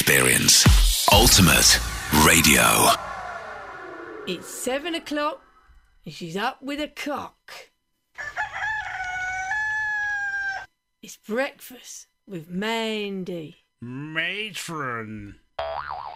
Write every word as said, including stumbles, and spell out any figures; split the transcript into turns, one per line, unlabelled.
experience. Ultimate Radio.
It's seven o'clock and she's up with a cock. It's breakfast with Mandy.
Matron.